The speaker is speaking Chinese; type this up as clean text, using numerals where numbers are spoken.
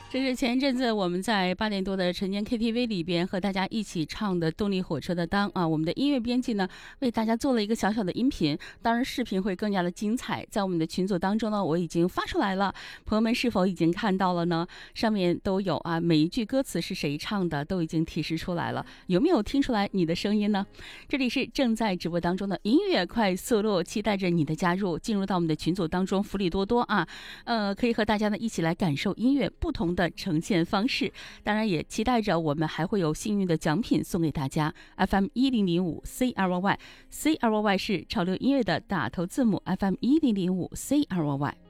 这是前一阵子我们在8点多的晨间 KTV 里边和大家一起唱的动力火车的当啊，我们的音乐编辑呢为大家做了一个小小的音频，当然视频会更加的精彩，在我们的群组当中呢我已经发出来了，朋友们是否已经看到了呢？上面都有啊，每一句歌词是谁唱的都已经提示出来了，有没有听出来你的声音呢？这里是正在直播当中的音乐快速路，期待着你的加入，进入到我们的群组当中，福利多多啊，可以和大家呢一起来感受音乐不同的呈现方式，当然也期待着我们还会有幸运的奖品送给大家。 FM1005 CRY 是潮流音乐的打头字母， FM1005 CRY。